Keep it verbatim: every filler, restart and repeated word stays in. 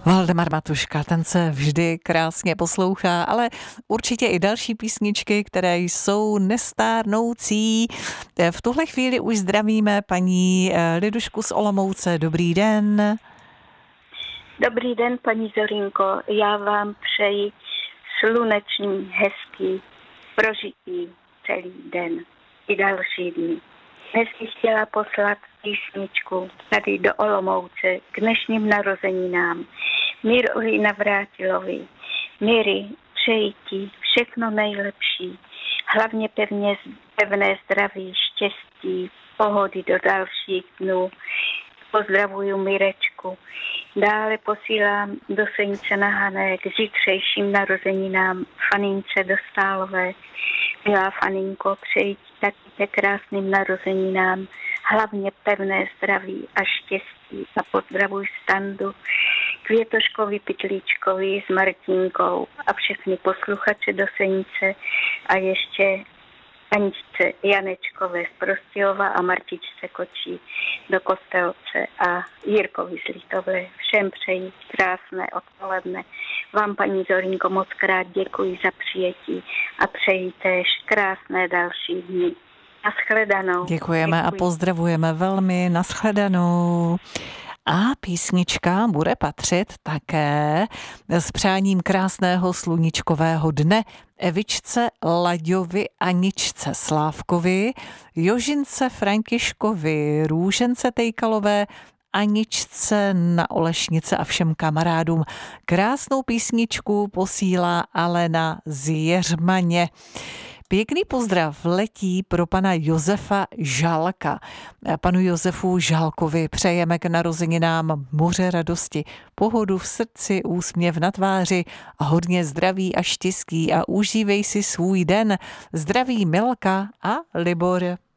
Valdemar Matuška, ten se vždy krásně poslouchá, ale určitě i další písničky, které jsou nestárnoucí. V tuhle chvíli už zdravíme paní Lidušku z Olomouce. Dobrý den. Dobrý den, paní Zorinko. Já vám přeji slunečný, hezký prožitý celý den i další dny. Dnes bych chtěla poslat písničku tady do Olomouce k dnešním narozeninám. Mírovi Navrátilovi. Míry, přeji ti všechno nejlepší. Hlavně pevně, pevné zdraví, štěstí, pohody do dalších dnů. Pozdravuju Mirečku. Dále posílám do Senice na Hané k zítřejším narozeninám Fanince Dostálové. Milá Faninko, přeji ti taky ke krásným narozeninám, hlavně pevné zdraví a štěstí a pozdravuj Standu, Květoškovi Pytlíčkovi s Martinkou a všechny posluchače do Senice a ještě Aničce Janečkové z Prostějova a Martičce Kočí do Kostelce a Jirkovi z Litové. Všem přeji krásné odpoledne. Vám, paní Zorinko, moc krát děkuji za přijetí a přeji též krásné další dny. Naschledanou. Děkujeme Děkuji. A pozdravujeme velmi. Naschledanou. A písnička bude patřit také s přáním krásného sluníčkového dne Evičce Laďovi, Aničce Slávkovi, Jožince Františkovi, Růžence Tejkalové, Aničce na Olešnice a všem kamarádům. Krásnou písničku posílá Alena z Jeřmaně. Pěkný pozdrav letí pro pana Josefa Žálka. Panu Josefu Žálkovi přejeme k narozeninám moře radosti, pohodu v srdci, úsměv na tváři a hodně zdraví a štěstí a užívej si svůj den. Zdraví Milka a Libor.